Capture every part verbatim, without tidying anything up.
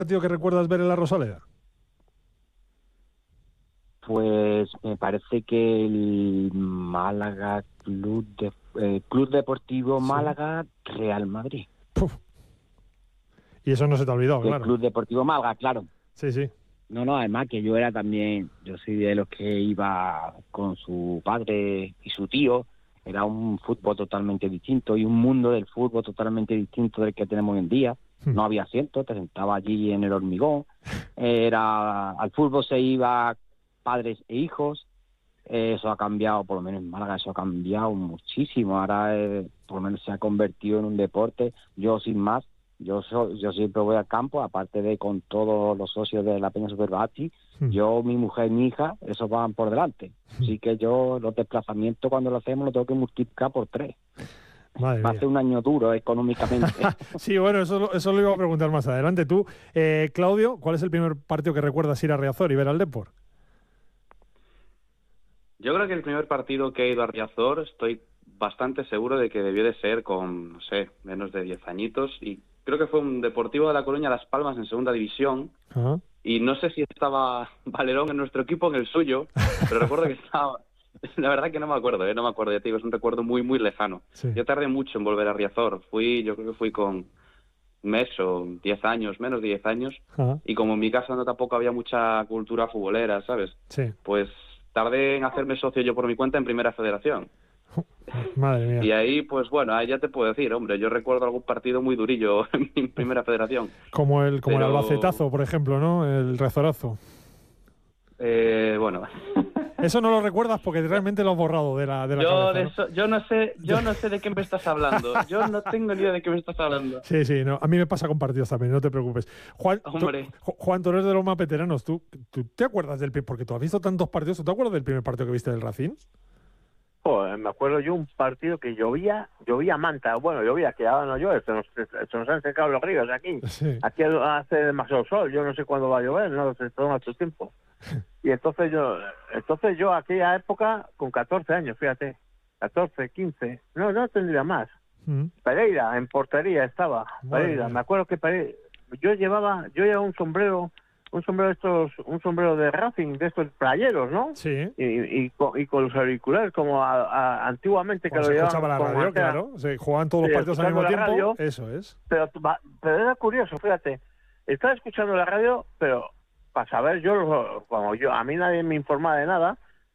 partido que recuerdas ver en la Rosaleda? Pues me parece que el Málaga Club de, eh, Club Deportivo Sí. Málaga Real Madrid. Puf. Y eso no se te ha olvidado, El claro. Club Deportivo Málaga, claro. Sí, sí. No, no, además que yo era también, yo soy de los que iba con su padre y su tío. Era un fútbol totalmente distinto y un mundo del fútbol totalmente distinto del que tenemos hoy en día. No había asientos, te sentabas allí en el hormigón. Era al fútbol se iba padres e hijos. Eh, eso ha cambiado, por lo menos en Málaga, eso ha cambiado muchísimo. Ahora, eh, por lo menos se ha convertido en un deporte. Yo, sin más, yo so, yo siempre voy al campo, aparte de con todos los socios de la Peña Superbasti. Yo, mi mujer y mi hija, esos van por delante. Así que yo, los desplazamientos cuando lo hacemos, lo tengo que multiplicar por tres. Madre Va a mía. ser un año duro económicamente. Sí, bueno, eso, lo- eso lo iba a preguntar más adelante. Tú, eh, Claudio, ¿cuál es el primer partido que recuerdas ir a Riazor y ver al Depor? Yo creo que el primer partido que he ido a Riazor, estoy bastante seguro de que debió de ser con, no sé, menos de diez añitos. Y creo que fue un Deportivo de La Coruña Las Palmas en segunda división. Ajá. Y no sé si estaba Valerón en nuestro equipo o en el suyo, pero recuerdo que estaba... La verdad que no me acuerdo, ¿eh? no me acuerdo, ya te digo, es un recuerdo muy, muy lejano. Sí. Yo tardé mucho en volver a Riazor. Fui, yo creo que fui con un mes o diez años, menos de diez años. Ajá. Y como en mi casa no tampoco había mucha cultura futbolera, ¿sabes? Sí. Pues tardé en hacerme socio yo por mi cuenta en Primera Federación. Madre mía. Y ahí, pues bueno, ahí ya te puedo decir, hombre, yo recuerdo algún partido muy durillo en mi Primera Federación. Como el, como Pero- el Albacetazo, por ejemplo, ¿no? El Rezorazo. Eh, bueno, Eso no lo recuerdas porque realmente lo has borrado de la, de la yo cabeza, de ¿no? eso, yo no sé, yo no sé de qué me estás hablando. Yo no tengo ni idea de qué me estás hablando. Sí, sí, no. A mí me pasa con partidos también, no te preocupes. Juan, tú- Hombre. Ju- Juan, tú eres de los más veteranos. ¿Tú, ¿Tú te acuerdas del primer? Porque tú has visto tantos partidos. ¿Tú te acuerdas del primer partido que viste del Racing? Joder, me acuerdo yo un partido que llovía, llovía manta, bueno, llovía, que ahora no llueve, se nos, se nos han secado los ríos aquí. Sí. Aquí hace demasiado sol, yo no sé cuándo va a llover, no sé, toma su tiempo. Y entonces yo, entonces yo aquella época, con catorce años, fíjate, catorce, quince, no, no tendría más. Mm. Pereira, en portería estaba, Madre Pereira, mía. me acuerdo que Pereira, yo llevaba, yo llevaba un sombrero, un sombrero de estos, un sombrero de Racing, de estos playeros, ¿no? Sí. Y, y, con, y con los auriculares como a, a- antiguamente que Cuando lo se llevaban escuchaba la como radio, aquella- claro. Se jugaban todos Sí, los partidos al mismo escuchando la tiempo. radio. Eso es. pero, va- pero era curioso, fíjate, estaba escuchando la radio, pero para saber yo, lo- como yo, a mí nadie me informaba de nada,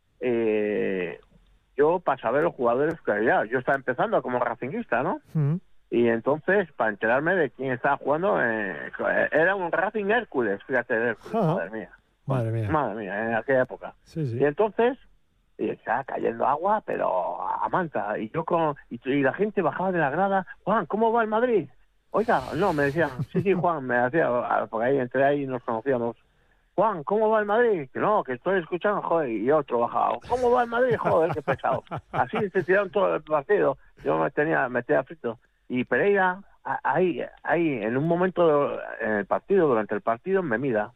eh, yo para saber los jugadores que había, yo estaba empezando como racinguista, ¿no? Mm. Y entonces, para enterarme de quién estaba jugando, eh, era un Racing Hércules, fíjate, de Hércules, Ajá. madre mía. Madre mía. Madre mía, en aquella época. Sí, sí. Y entonces, y estaba cayendo agua, pero a manta. Y yo con y, y la gente bajaba de la grada. Juan, ¿cómo va el Madrid? Oiga, no, me decían, sí, sí, Juan, me hacía, porque ahí entré ahí y nos conocíamos. Juan, ¿cómo va el Madrid? Que no, que estoy escuchando, joder, y otro bajaba. ¿Cómo va el Madrid? Joder, qué pesado. Así se tiraron todo el partido. Yo me tenía, me tenía frito. Y Pereira, a- ahí, ahí, en un momento en el partido, durante el partido, me mira.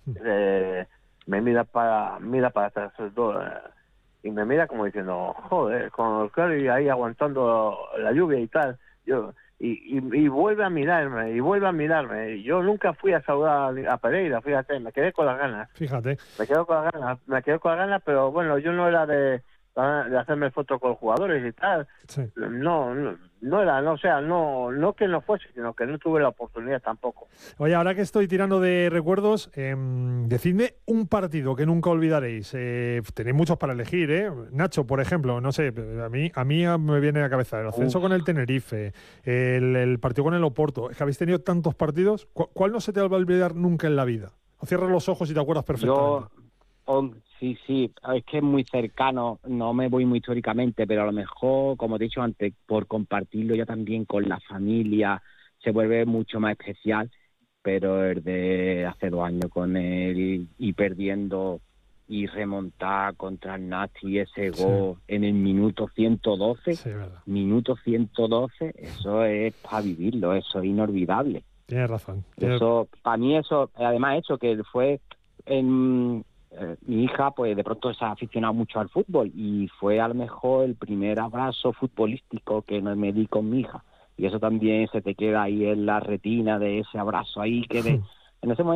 Eh, me mira para, mira para atrás, do- eh, y me mira como diciendo, joder, con el Curry ahí aguantando la lluvia y tal. Yo, y, y, y vuelve a mirarme, y vuelve a mirarme. Yo nunca fui a saludar a, a Pereira, fíjate, me quedé con las ganas. Fíjate. Me quedo con las ganas, me quedo con las ganas, pero bueno, yo no era de, de hacerme fotos con los jugadores y tal. Sí. No, no, no era, no, o sea, no, no que no fuese, sino que no tuve la oportunidad tampoco. Oye, ahora que estoy tirando de recuerdos, eh, decidme un partido que nunca olvidaréis. Eh, tenéis muchos para elegir, ¿eh? Nacho, por ejemplo, no sé, a mí, a mí me viene a la cabeza el ascenso Uf. con el Tenerife, el, el partido con el Oporto. Es que habéis tenido tantos partidos. ¿Cu- ¿Cuál no se te va a olvidar nunca en la vida? O cierras los ojos y te acuerdas perfectamente. Yo, oh, sí, sí, es que es muy cercano, no me voy muy históricamente, pero a lo mejor, como te he dicho antes, por compartirlo ya también con la familia, se vuelve mucho más especial, pero el de hace dos años con él y perdiendo y remontar contra el Nasti ese Sí. gol en el minuto ciento doce, Sí, verdad. minuto ciento doce, eso es para vivirlo, eso es inolvidable. Tienes razón. Tienes- Eso, para mí eso, además eso que fue en eh, mi hija, pues de pronto se ha aficionado mucho al fútbol y fue a lo mejor el primer abrazo futbolístico que me di con mi hija. Y eso también se te queda ahí en la retina de ese abrazo ahí que de, en ese momento